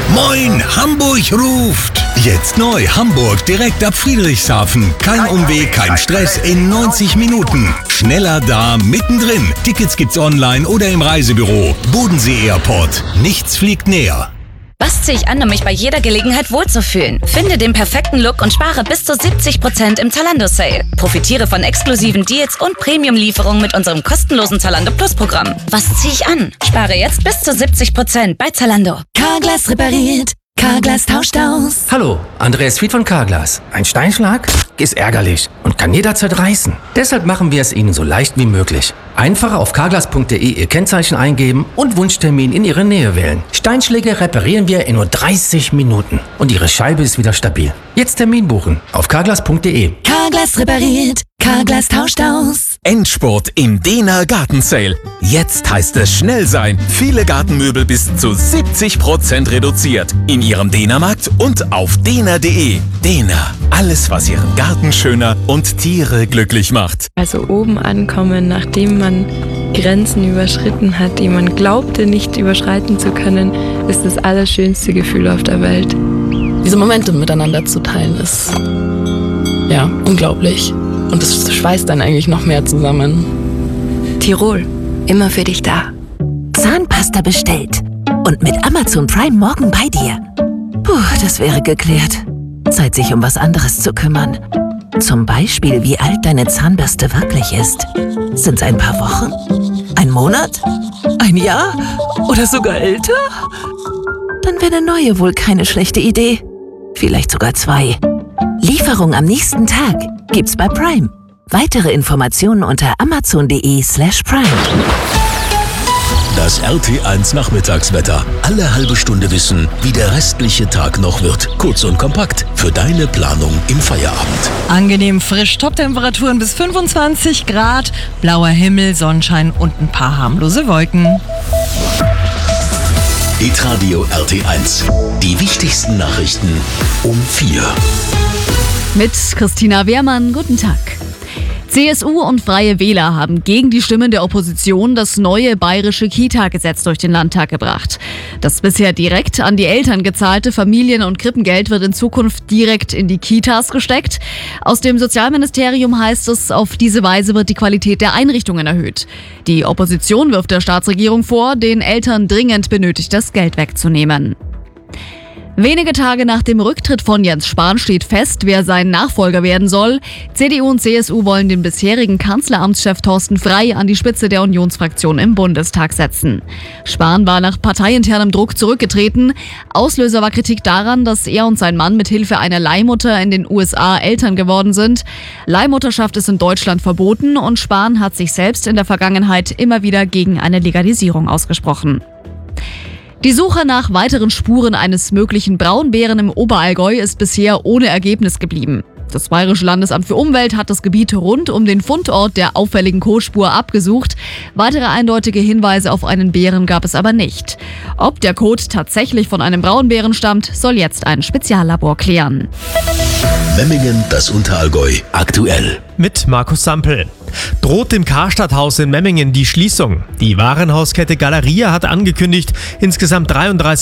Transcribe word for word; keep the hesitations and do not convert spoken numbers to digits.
Moin, Hamburg ruft! Jetzt neu Hamburg direkt ab Friedrichshafen. Kein Umweg, kein Stress in neunzig Minuten. Schneller da, mittendrin. Tickets gibt's online oder im Reisebüro. Bodensee Airport. Nichts fliegt näher. Was ziehe ich an, um mich bei jeder Gelegenheit wohlzufühlen? Finde den perfekten Look und spare bis zu siebzig Prozent im Zalando-Sale. Profitiere von exklusiven Deals und Premium-Lieferungen mit unserem kostenlosen Zalando Plus-Programm. Was ziehe ich an? Spare jetzt bis zu siebzig Prozent bei Zalando. Carglass repariert. Carglass tauscht aus. Hallo, Andreas Fied von Carglass. Ein Steinschlag ist ärgerlich und kann jederzeit reißen. Deshalb machen wir es Ihnen so leicht wie möglich. Einfach auf carglass punkt de Ihr Kennzeichen eingeben und Wunschtermin in Ihre Nähe wählen. Steinschläge reparieren wir in nur dreißig Minuten und Ihre Scheibe ist wieder stabil. Jetzt Termin buchen auf carglass punkt de. Carglass repariert. Carglass tauscht aus. Endspurt im Dena Garten Sale. Jetzt heißt es schnell sein. Viele Gartenmöbel bis zu siebzig Prozent reduziert. In Ihrem Dena-Markt und auf dena punkt de. Dena. Alles, was Ihren Garten schöner und Tiere glücklich macht. Also oben ankommen, nachdem man Grenzen überschritten hat, die man glaubte nicht überschreiten zu können, ist das allerschönste Gefühl auf der Welt. Diese Momente miteinander zu teilen ist ja unglaublich. Und es schweißt dann eigentlich noch mehr zusammen. Tirol. Immer für dich da. Zahnpasta bestellt. Und mit Amazon Prime morgen bei dir. Puh, das wäre geklärt. Zeit, sich um was anderes zu kümmern. Zum Beispiel, wie alt deine Zahnbürste wirklich ist. Sind's ein paar Wochen? Ein Monat? Ein Jahr? Oder sogar älter? Dann wäre eine neue wohl keine schlechte Idee. Vielleicht sogar zwei. Lieferung am nächsten Tag gibt's bei Prime. Weitere Informationen unter amazon punkt de slash prime. Das R T eins Nachmittagswetter. Alle halbe Stunde wissen, wie der restliche Tag noch wird. Kurz und kompakt für deine Planung im Feierabend. Angenehm frisch, Toptemperaturen bis fünfundzwanzig Grad, blauer Himmel, Sonnenschein und ein paar harmlose Wolken. Hitradio R T eins. Die wichtigsten Nachrichten um vier. Mit Christina Wehrmann, guten Tag. C S U und Freie Wähler haben gegen die Stimmen der Opposition das neue bayerische Kita-Gesetz durch den Landtag gebracht. Das bisher direkt an die Eltern gezahlte Familien- und Krippengeld wird in Zukunft direkt in die Kitas gesteckt. Aus dem Sozialministerium heißt es, auf diese Weise wird die Qualität der Einrichtungen erhöht. Die Opposition wirft der Staatsregierung vor, den Eltern dringend benötigtes Geld wegzunehmen. Wenige Tage nach dem Rücktritt von Jens Spahn steht fest, wer sein Nachfolger werden soll. C D U und C S U wollen den bisherigen Kanzleramtschef Thorsten Frey an die Spitze der Unionsfraktion im Bundestag setzen. Spahn war nach parteiinternem Druck zurückgetreten. Auslöser war Kritik daran, dass er und sein Mann mit Hilfe einer Leihmutter in den U S A Eltern geworden sind. Leihmutterschaft ist in Deutschland verboten und Spahn hat sich selbst in der Vergangenheit immer wieder gegen eine Legalisierung ausgesprochen. Die Suche nach weiteren Spuren eines möglichen Braunbären im Oberallgäu ist bisher ohne Ergebnis geblieben. Das Bayerische Landesamt für Umwelt hat das Gebiet rund um den Fundort der auffälligen Kotspur abgesucht. Weitere eindeutige Hinweise auf einen Bären gab es aber nicht. Ob der Kot tatsächlich von einem Braunbären stammt, soll jetzt ein Speziallabor klären. Memmingen, das Unterallgäu, aktuell. Mit Markus Sampel. Droht dem Karstadthaus in Memmingen die Schließung? Die Warenhauskette Galeria hat angekündigt, insgesamt dreiunddreißig